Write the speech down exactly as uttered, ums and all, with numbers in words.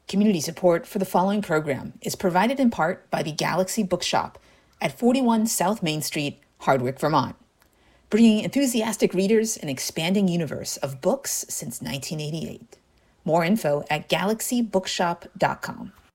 Community support for the following program is provided in part by the Galaxy Bookshop at forty-one South Main Street, Hardwick, Vermont, bringing enthusiastic readers an expanding universe of books since nineteen eighty-eight. More info at galaxy bookshop dot com.